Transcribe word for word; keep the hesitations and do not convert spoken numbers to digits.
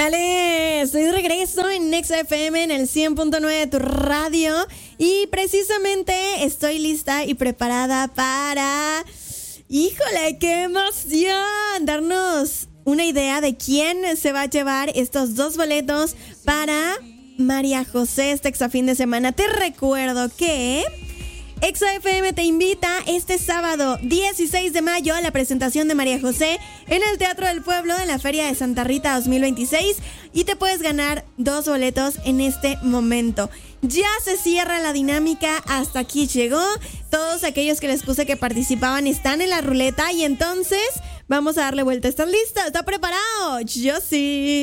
Vale, estoy de regreso en Nexa F M en el cien punto nueve de tu radio y precisamente estoy lista y preparada para... ¡Híjole, qué emoción! Darnos una idea de quién se va a llevar estos dos boletos para María José este exafín de semana. Te recuerdo que... Exa F M te invita este sábado dieciséis de mayo a la presentación de María José en el Teatro del Pueblo de la Feria de Santa Rita dos mil veintiséis y te puedes ganar dos boletos en este momento. Ya se cierra la dinámica, hasta aquí llegó. Todos aquellos que les puse que participaban están en la ruleta y entonces vamos a darle vuelta. ¿Estás listo? ¿Está preparado? Yo sí.